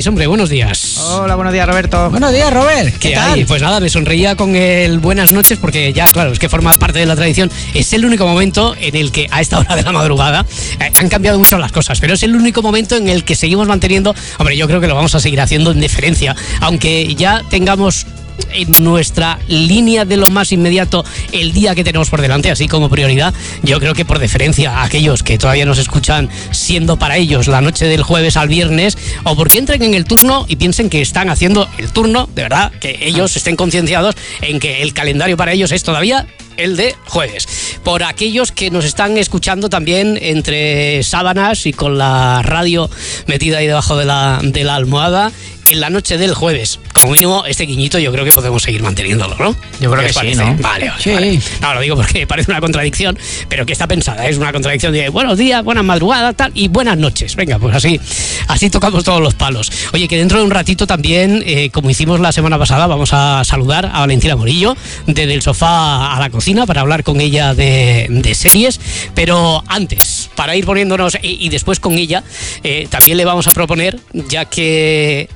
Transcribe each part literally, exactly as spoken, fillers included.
estáis, hombre? Buenos días. Hola, buenos días, Roberto. Buenos días, Robert. ¿Qué, ¿Qué hay? tal? Pues nada, me sonreía con el buenas noches porque ya, claro, es que forma parte de la tradición. Es el único momento en el que a esta hora de la madrugada eh, han cambiado mucho las cosas, pero es el único momento en el que seguimos manteniendo, hombre, yo creo que lo vamos a seguir haciendo en deferencia, aunque ya tengamos en nuestra línea de lo más inmediato el día que tenemos por delante, así como prioridad. Yo creo que por deferencia a aquellos que todavía nos escuchan, siendo para ellos la noche del jueves al viernes, o porque entren en el turno y piensen que están haciendo el turno, de verdad, que ellos estén concienciados en que el calendario para ellos es todavía el de jueves. Por aquellos que nos están escuchando también entre sábanas y con la radio metida ahí debajo de la, de la almohada, en la noche del jueves. Como mínimo, este guiñito yo creo que podemos seguir manteniéndolo, ¿no? Yo creo que sí, ¿no? Vale, vale, Sí. vale. No, lo digo porque parece una contradicción, pero que está pensada. Es una contradicción de buenos días, buenas madrugadas, tal, y buenas noches. Venga, pues así, así tocamos todos los palos. Oye, que dentro de un ratito también, eh, como hicimos la semana pasada, vamos a saludar a Valentina Morillo, desde el sofá a la cocina, para hablar con ella de, de series. Pero antes, para ir poniéndonos, y, y después con ella, eh, también le vamos a proponer, ya que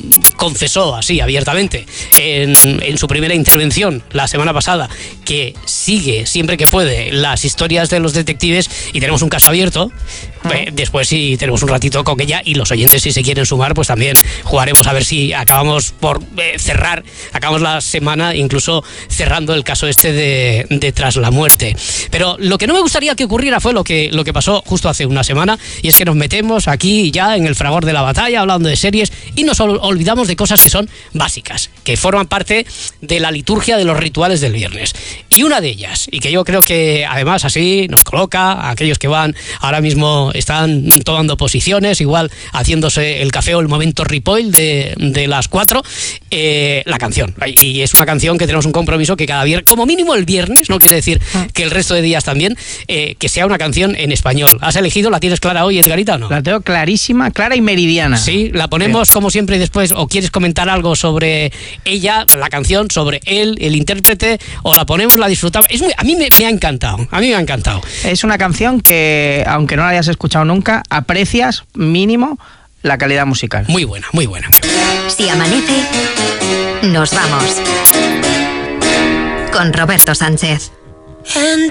confesó así abiertamente en, en su primera intervención la semana pasada que sigue siempre que puede las historias de los detectives y tenemos un caso abierto. Eh, después, si tenemos un ratito con ella y los oyentes, si se quieren sumar, pues también jugaremos a ver si acabamos por eh, cerrar, acabamos la semana incluso cerrando el caso este de, de Tras la Muerte. Pero lo que no me gustaría que ocurriera fue lo que, lo que pasó justo hace una semana, y es que nos metemos aquí ya en el fragor de la batalla hablando de series y nos olvidamos de cosas que son básicas, que forman parte de la liturgia de los rituales del viernes. Y una de ellas, y que yo creo que además así nos coloca a aquellos que van ahora mismo, están tomando posiciones, igual haciéndose el café o el momento Ripoll de, de las cuatro, eh, la canción. Y es una canción que tenemos un compromiso que cada viernes, como mínimo el viernes, no quiere decir que el resto de días también, eh, que sea una canción en español. ¿Has elegido? ¿La tienes clara hoy, Edgarita, o no? La tengo clarísima, clara y meridiana. Sí, la ponemos sí, como siempre, y después, o quieres comentar algo sobre ella, la canción, sobre él, el intérprete, o la ponemos, la disfrutamos. Es muy, a mí me, me ha encantado, a mí me ha encantado. Es una canción que, aunque no la hayas escuchado nunca, aprecias mínimo la calidad musical. Muy buena, muy buena. Si amanece, nos vamos. Con Roberto Sánchez.